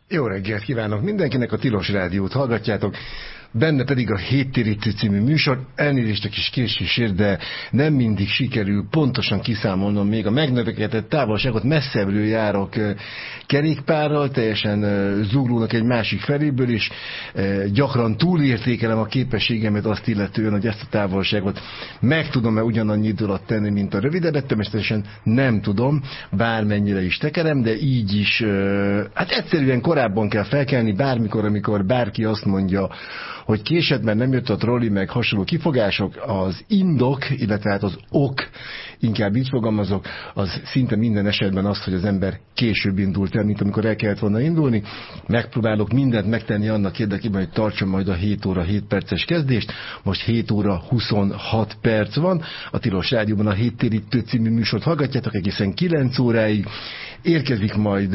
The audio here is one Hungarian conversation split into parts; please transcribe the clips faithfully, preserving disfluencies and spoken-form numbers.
Jó reggelt kívánok mindenkinek, a Tilos Rádiót hallgatjátok, benne pedig a Héttérítő című műsor. Elnézést a kis késésért, de nem mindig sikerül pontosan kiszámolnom még a megnövekedett távolságot. Messzebbről járok kerékpárral, teljesen zuglónak egy másik feléből is. Gyakran túlértékelem a képességemet azt illetően, hogy ezt a távolságot meg tudom-e ugyanannyi idő alatt tenni, mint a rövidebbet. Természetesen nem tudom, bármennyire is tekerem, de így is, hát egyszerűen korábban kell felkelni, bármikor, amikor bárki azt mondja, hogy késett, mert nem jött a trolli, meg hasonló kifogások, az indok, illetve hát az ok, inkább így fogalmazok, az szinte minden esetben az, hogy az ember később indult el, mint amikor el kellett volna indulni. Megpróbálok mindent megtenni annak érdekében, hogy tartsam majd a hét óra hét perces kezdést. Most hét óra huszonhat perc van. A Tilos Rádióban a Héttérítő című műsort hallgatjátok egészen kilenc óráig. Érkezik majd,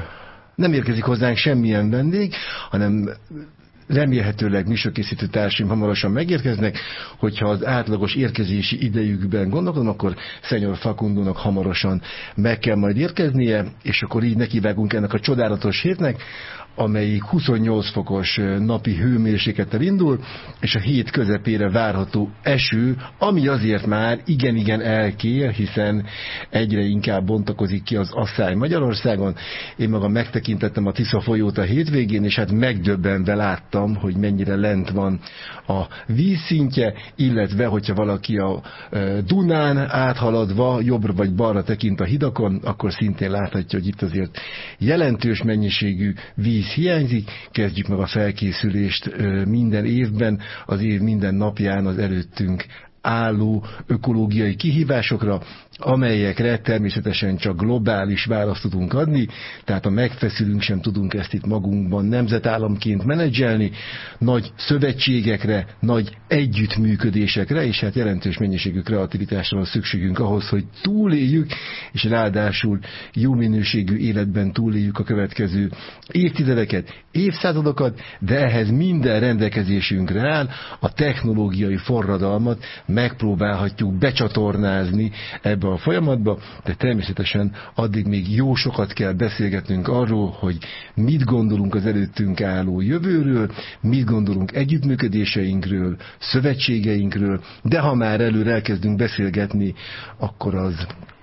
nem érkezik hozzánk semmilyen vendég, hanem remélhetőleg műsorkészítő társaim hamarosan megérkeznek. Hogyha az átlagos érkezési idejükben gondolkodom, akkor Szenyor Facundónak hamarosan meg kell majd érkeznie, és akkor így nekivágunk ennek a csodálatos hétnek, amelyik huszonnyolc fokos napi hőmérséklettel indul, és a hét közepére várható eső, ami azért már igen-igen elkér, hiszen egyre inkább bontakozik ki az asszály Magyarországon. Én magam megtekintettem a Tisza folyót a hétvégén, és hát megdöbbenve láttam, hogy mennyire lent van a vízszintje, illetve, hogyha valaki a Dunán áthaladva jobbra vagy balra tekint a hidakon, akkor szintén láthatja, hogy itt azért jelentős mennyiségű víz hiányzik. Kezdjük meg a felkészülést minden évben, az év minden napján az előttünk álló ökológiai kihívásokra, amelyekre természetesen csak globális választ tudunk adni, tehát ha megfeszülünk, sem tudunk ezt itt magunkban nemzetállamként menedzselni, nagy szövetségekre, nagy együttműködésekre, és hát jelentős mennyiségű kreativitásra van szükségünk ahhoz, hogy túléljük, és ráadásul jó minőségű életben túléljük a következő évtizedeket, évszázadokat, de ehhez minden rendelkezésünkre áll, a technológiai forradalmat megpróbálhatjuk becsatornázni ebbe a folyamatba, de természetesen addig még jó sokat kell beszélgetnünk arról, hogy mit gondolunk az előttünk álló jövőről, mit gondolunk együttműködéseinkről, szövetségeinkről, de ha már előre elkezdünk beszélgetni, akkor az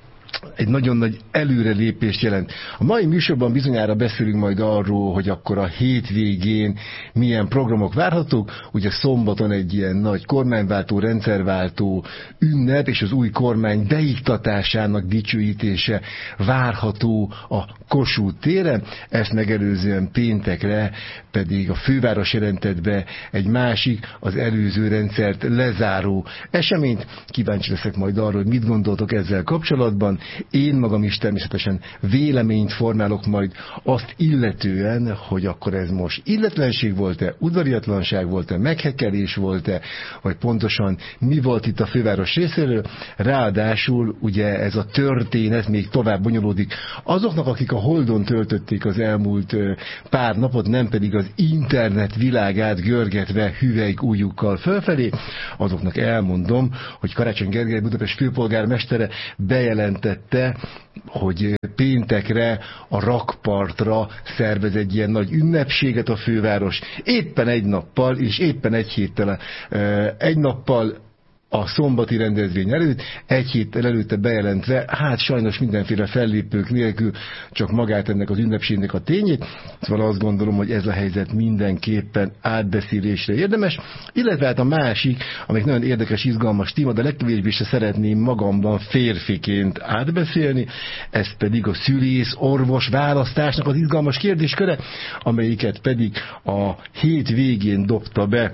egy nagyon nagy előrelépést jelent. A mai műsorban bizonyára beszélünk majd arról, hogy akkor a hétvégén milyen programok várhatók. Ugye szombaton egy ilyen nagy kormányváltó, rendszerváltó ünnep, és az új kormány beiktatásának dicsőítése várható a Kossuth téren. Ezt megelőzően péntekre pedig a főváros jelentett be egy másik, az előző rendszert lezáró eseményt. Kíváncsi leszek majd arról, hogy mit gondoltok ezzel kapcsolatban. Én magam is természetesen véleményt formálok majd azt illetően, hogy akkor ez most illetlenség volt-e, udvariatlanság volt-e, meghekkelés volt-e, vagy pontosan mi volt itt a főváros részéről. Ráadásul ugye ez a történet még tovább bonyolódik. Azoknak, akik a Holdon töltötték az elmúlt pár napot, nem pedig az internet világát görgetve hüvelyk ujjukkal fölfelé, azoknak elmondom, hogy Karácsony Gergely Budapest főpolgármestere bejelentette, hogy péntekre a rakpartra szervez egy ilyen nagy ünnepséget a főváros, éppen egy nappal, és éppen egy héttel, egy nappal a szombati rendezvény előtt, egy héttel előtte bejelentve, hát sajnos mindenféle fellépők nélkül, csak magát ennek az ünnepségnek a tényét. Szóval azt gondolom, hogy ez a helyzet mindenképpen átbeszélésre érdemes, illetve hát a másik, amelyik nagyon érdekes, izgalmas téma, de legkevésbé se szeretném magamban férfiként átbeszélni, ez pedig a szülész-orvos választásnak az izgalmas kérdésköre, amelyiket pedig a hét végén dobta be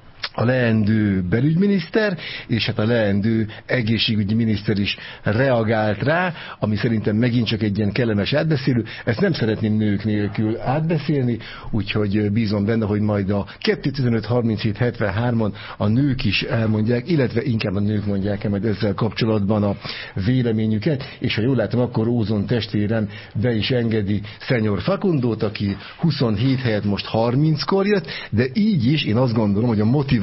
a leendő belügyminiszter, és hát a leendő egészségügyi miniszter is reagált rá, ami szerintem megint csak egy ilyen kellemes átbeszélő. Ezt nem szeretném nők nélkül átbeszélni, úgyhogy bízom benne, hogy majd a kettő tizenöt harminchét hetvenhárman a nők is elmondják, illetve inkább a nők mondják el majd ezzel kapcsolatban a véleményüket, és ha jól látom, akkor Ózon testvérem be is engedi Szenyor Facundót, aki huszonhét helyett most harminckor jött, de így is én azt gondolom, hogy a motiváció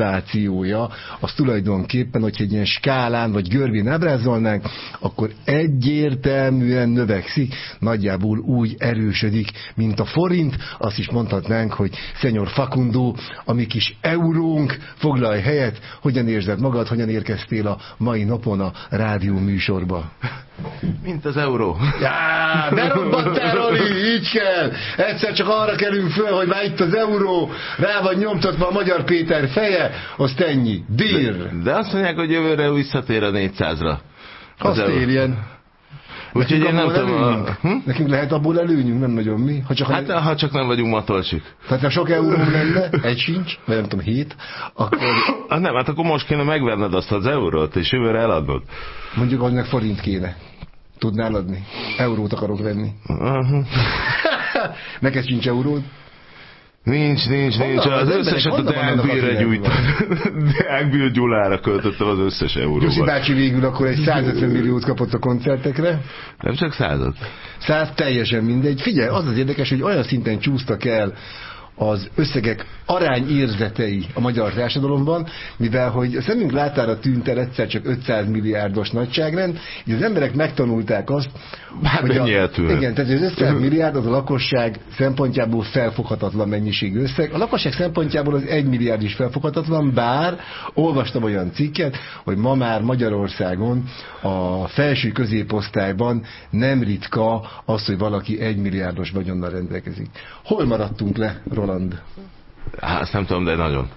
inflációja, az tulajdonképpen, hogyha egy ilyen skálán vagy görbén ábrázolnánk, akkor egyértelműen növekszik, nagyjából úgy erősödik, mint a forint. Azt is mondhatnánk, hogy Szenyor Facundo, a mi kis eurónk, foglalj helyet, hogyan érzed magad, hogyan érkeztél a mai napon a rádió műsorba? Mint az euró. Já, berobbantál, Roli, így kell. Egyszer csak arra kerülünk föl, hogy már itt az euró, rá van nyomtatva a Magyar Péter feje, azt ennyi. Dír. De, de azt mondják, hogy jövőre visszatér a négyszázra. Azt érjen. Úgyhogy én nem tudom. A... Hm? Nekünk lehet abból előnyünk, nem nagyon mi. Ha csak, hát, ha csak nem vagyunk matolcsik. Tehát ha sok euró lenne, egy sincs, vagy nem tudom, hét, akkor... Ah, nem, hát akkor most kéne megvenned azt az eurót, és jövőre eladnod. Mondjuk, hogy meg forint kéne. Tudnál adni? Eurót akarok venni. Uh-huh. Neked sincs euród? Nincs, nincs, nincs. Az, az összeset a Deákbírre gyújtani. Deákbír Gyulára költöttem az összes euróval. Gyuszi bácsi végül akkor egy százötven milliót kapott a koncertekre. Nem csak százat? Száz teljesen mindegy. Figyelj, az az érdekes, hogy olyan szinten csúsztak el az összegek arányérzetei a magyar társadalomban, mivel hogy a szemünk látára tűnt el egyszer csak ötszáz milliárdos nagyságrend, így az emberek megtanulták azt, hát hogy a, igen, tehát az ötszáz milliárd az a lakosság szempontjából felfoghatatlan mennyiségű összeg. A lakosság szempontjából az egy milliárd is felfoghatatlan, bár olvastam olyan cikket, hogy ma már Magyarországon a felső középosztályban nem ritka az, hogy valaki egy milliárdos vagyonnal rendelkezik. Hol maradtunk le, Roland? Hát azt nem tudom, de nagyon.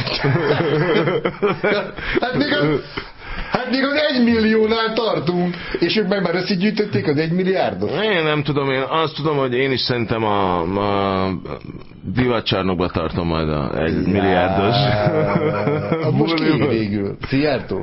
hát, még az, hát még az egy milliónál tartunk, és ők meg már összegyűjtötték az egy milliárdot. Én nem tudom, én azt tudom, hogy én is szerintem a, a divatcsarnokba tartom majd a egy milliárdos. Az most ki végül? Szijjártó?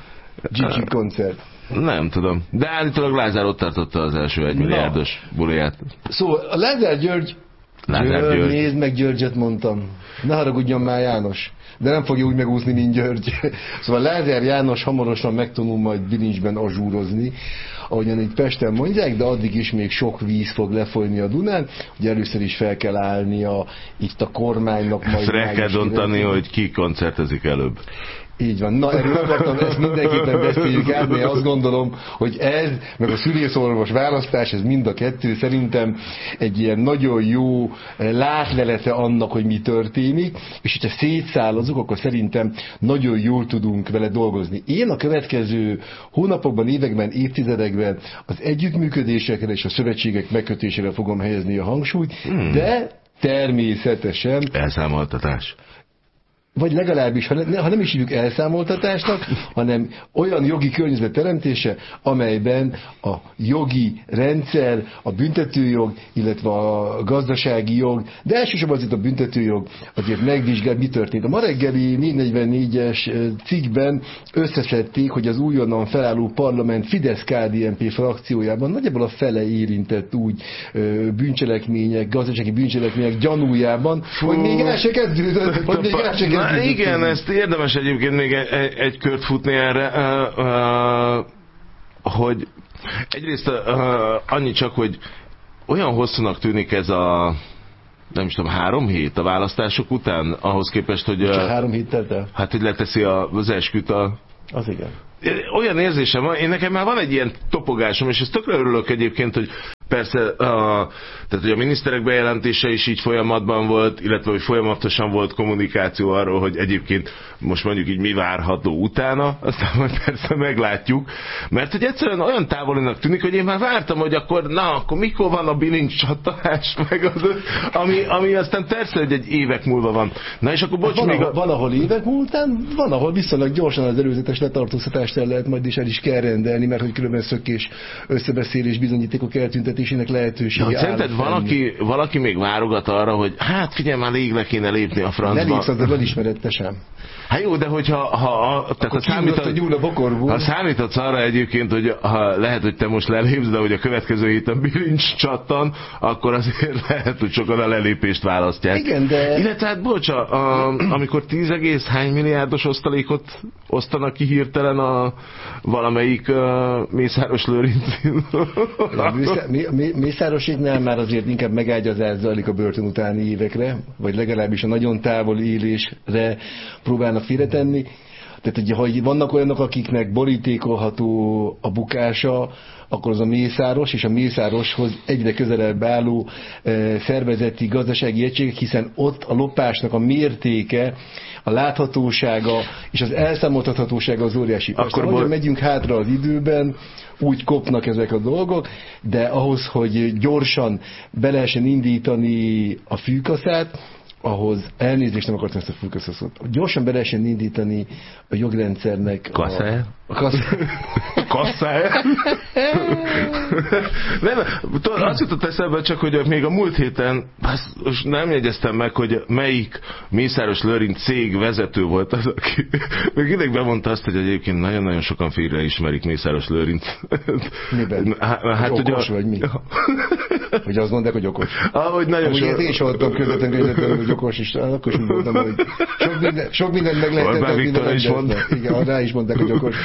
Gigi koncert. Nem tudom. De állítólag Lázár ott tartotta az első egy milliárdos buliját. Szóval a Lázár György Lázár György. György. Nézd meg, Györgyet mondtam. Ne haragudjon már, János. De nem fogja úgy megúszni, mint György. Szóval Lázár János hamarosan megtanul majd bilincsben azsúrozni, ahogyan itt Pesten mondják, de addig is még sok víz fog lefolyni a Dunán. Ugye először is fel kell állnia itt a kormánynak. Majd fel kell dönteni, hogy ki koncertezik előbb. Így van. Na, erről akartam, ezt mindenképpen beszéljük át, mert azt gondolom, hogy ez, meg a szülészorvos választás, ez mind a kettő szerintem egy ilyen nagyon jó látlelete annak, hogy mi történik, és hogyha szétszállazunk, akkor szerintem nagyon jól tudunk vele dolgozni. Én a következő hónapokban, években, évtizedekben az együttműködésekre és a szövetségek megkötésére fogom helyezni a hangsúlyt, hmm. de természetesen... Elszámoltatás. Vagy legalábbis, ha, ne, ha nem is hívjuk elszámoltatásnak, hanem olyan jogi környezet teremtése, amelyben a jogi rendszer, a büntetőjog, illetve a gazdasági jog, de elsősorban azért a büntetőjog azért megvizsgál, mi történt. A ma reggeli négy negyvennégyes cikkben összeszedték, hogy az újonnan felálló parlament Fidesz-ká dé en pé frakciójában nagyjából a fele érintett úgy bűncselekmények, gazdasági bűncselekmények gyanújában, Fú. hogy még el se kezdődött, hogy még el se kezdődött. Na, igen, ezt érdemes egyébként még egy, egy kört futni erre, uh, uh, hogy egyrészt uh, annyi csak, hogy olyan hosszúnak tűnik ez a nem is tudom, három hét a választások után, ahhoz képest, hogy... Csak három hét telt el? Hát, hogy leteszi az esküt a... Az igen. Olyan érzésem van, én nekem már van egy ilyen topogásom, és ezt tökre örülök egyébként, hogy persze, a, tehát hogy a miniszterek bejelentése is így folyamatban volt, illetve hogy folyamatosan volt kommunikáció arról, hogy egyébként most mondjuk így mi várható utána, aztán majd persze meglátjuk, mert hogy egyszerűen olyan távolinak tűnik, hogy én már vártam, hogy akkor na, akkor mikor van a bilincs csatolás, meg az, ami, ami aztán persze, hogy egy évek múlva van. Na és akkor bocs, van, még ahol, a... van, ahol évek múltán, van, ahol viszonylag gyorsan az előzetes letartóztatást el lehet majd is el is kell rendelni, mert hogy különben szökés, összebeszélés, bizonyítékok eltüntetésének lehetősége ja, szerinted valaki, valaki még várogat arra, hogy hát figyelj, már rég kéne lépni a francba. Ne lépsz, az elismerette sem. Hát jó, de hogyha ha, tehát ha, számított, ha számítatsz arra egyébként, hogy ha lehet, hogy te most lelépsz, de hogy a következő héten bilincs csattan, akkor azért lehet, hogy sokan a lelépést választják. Igen, de... Illetve hát bocsa, a, amikor tíz egész hány milliárdos osztalékot osztanak ki hirtelen a valamelyik uh, Mészáros Lőrincin. Mészároséknál már azért inkább megágyazás zajlik a börtön utáni évekre, vagy legalábbis a nagyon távoli élésre próbálnak félretenni. Tehát, ugye, ha vannak olyanok, akiknek borítékolható a bukása, akkor az a Mészáros, és a Mészároshoz egyre közelebb álló e, szervezeti, gazdasági egységek, hiszen ott a lopásnak a mértéke, a láthatósága és az elszámoltathatósága az óriási. Persze, akkor bol... megyünk hátra az időben, úgy kopnak ezek a dolgok, de ahhoz, hogy gyorsan be lehessen indítani a fűkaszát, ahhoz elnézést, nem akartam ezt a fülkaszaszot. Gyorsan be lehessen indítani a jogrendszernek kasszája? A, a kasszája. kasszája? Nem, azt jutott eszembe csak, hogy még a múlt héten most nem jegyeztem meg, hogy melyik Mészáros Lőrinc cég vezető volt az, aki még ideig bemondta azt, hogy egyébként nagyon-nagyon sokan félre ismerik Mészáros Lőrinc. Miben? Hát, hogy okos a... vagy mi? Hogy azt mondják, hogy okos. Ahogy nagyon sok... Én is hallottam közvetlenül, hogy okos is, akkor is mondtam, hogy sok, minden, sok mindent meg lehet Orbán Viktor is mondta. Igen, rá is mondták, hogy okos.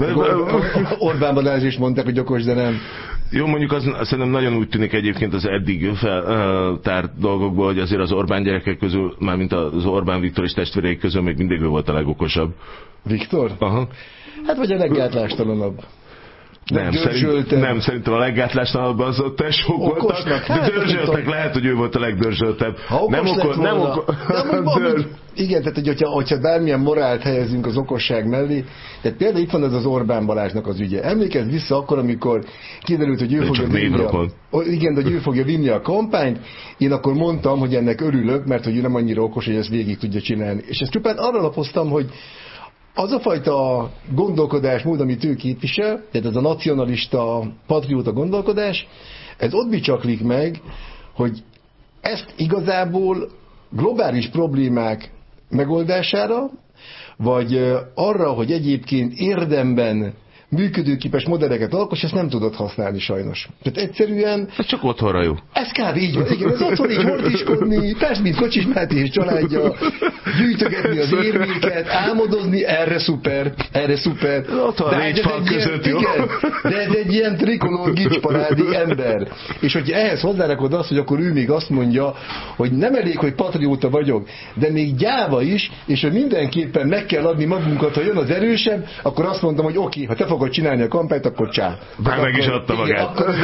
Orbán Balázs is mondták, hogy okos, de nem. Jó, mondjuk az szerintem nagyon úgy tűnik egyébként az eddig feltárt dolgokból, hogy azért az Orbán gyerekek közül, mármint az Orbán Viktor és testvéreik közül még mindig ő volt a legokosabb. Viktor? Aha. Hát vagy a leggátlástalanabb. Nem, szerint, nem, szerintem a leggátlástalanabb az a tesók voltak, de hát, dörzsöltek, lehet, hogy ő volt a legdörzsöltebb. Nem okos, nem okos. Igen, tehát hogyha, hogyha bármilyen morált helyezünk az okosság mellé, tehát például itt van ez az Orbán Balázsnak az ügye. Emlékezz vissza akkor, amikor kiderült, hogy ő, fogja vinni, a, igen, hogy ő fogja vinni a kampányt, én akkor mondtam, hogy ennek örülök, mert hogy ő nem annyira okos, hogy ezt végig tudja csinálni. És ezt csupán arra lapoztam, hogy az a fajta gondolkodásmód, amit ő képvisel, tehát ez a nacionalista, patrióta gondolkodás, ez ott bicsaklik meg, hogy ezt igazából globális problémák megoldására, vagy arra, hogy egyébként érdemben működőképes modelleket alkos, ezt nem tudod használni sajnos. Tehát egyszerűen... Ez csak otthonra jó. Ez kár, így van. Igen, ez otthon így hordiskodni, persze, mint Kocsis Máté és családja, gyűjtögetni az érméket, álmodozni, erre szuper, erre szuper. Otthon négy fal között jó. Igen, de ez egy ilyen trikolór gicsparádi ember. És hogyha ehhez hozzárakod azt, hogy akkor ő még azt mondja, hogy nem elég, hogy patrióta vagyok, de még gyáva is, és hogy mindenképpen meg kell adni magunkat, ha jön az erősebb, akkor azt mondom, hogy oké, ha te fogod csinálni a kampányt, akkor csá. Már meg is adta magát. Akkor az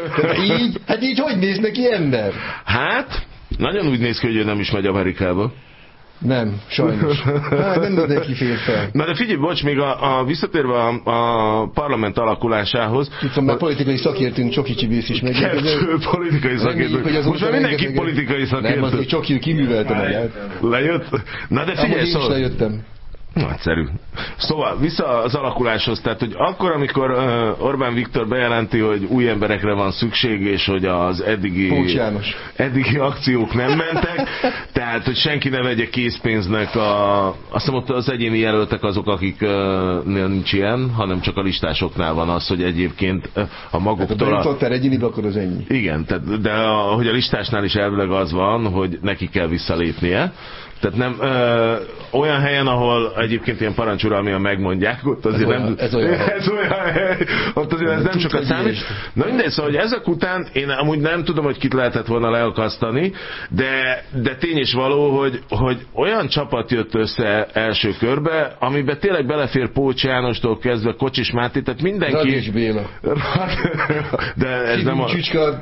így, hát így hogy néz neki ember? Hát, nagyon úgy néz ki, hogy ő nem is megy Amerikába. Nem, sajnos. Hát nem mindenki fél fel. Na de figyelj, bocs, még a, a visszatérve a, a parlament alakulásához. Itt van már politikai szakértőnk, Csoki Csibész is meg. Kettő politikai szakértőnk. Most már mindenki politikai szakértő. Nem, az még Csoki kiművelte magát. Lejött? Na de figyelj, szóval... Én is lejöttem. Nagyszerű. Szóval vissza az alakuláshoz, tehát hogy akkor, amikor uh, Orbán Viktor bejelenti, hogy új emberekre van szükség, és hogy az eddigi, eddigi akciók nem mentek, tehát hogy senki ne vegye készpénznek a, azt hiszem ott az egyéni jelöltek azok, akiknél uh, nincs ilyen, hanem csak a listásoknál van az, hogy egyébként uh, a maguktól... Hát, ha jutottál egyénibe, akkor az ennyi. Igen, tehát, de a, hogy a listásnál is elvileg az van, hogy neki kell visszalépnie. Tehát nem ö, olyan helyen, ahol egyébként ilyen parancsuralmian megmondják, ott azért ez nem... Olyan, ez olyan, ez olyan hely, ott azért ez nem sokat számít. Na mindegy, szóval, hogy ezek után én amúgy nem tudom, hogy kit lehetett volna leakasztani, de, de tény is való, hogy, hogy olyan csapat jött össze első körbe, amiben tényleg belefér Pócs Jánostól kezdve Kocsis Máté, tehát mindenki... Radics Béla. De ez nem a... Csücska